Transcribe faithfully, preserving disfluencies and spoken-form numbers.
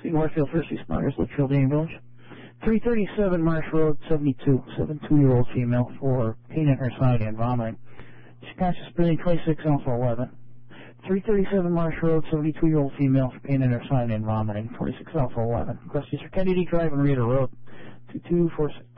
City Warfield First Responders, Litchfield, Indian Village. three thirty-seven Marsh Road, seventy-two, seventy-two-year-old female for pain in her side and vomiting. She's conscious breathing, twenty-six Alpha eleven. three thirty-seven Marsh Road, seventy-two-year-old female for pain in her side and vomiting, twenty-six Alpha eleven. Request user Kennedy Drive and Reader Road, two two four six.